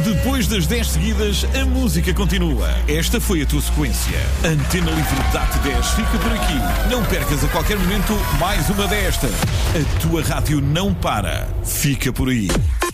Depois das 10 seguidas, a música continua. Esta foi a tua sequência. Antena Livre DAT 10 fica por aqui. Não percas a qualquer momento mais uma destas. A tua rádio não para. Fica por aí.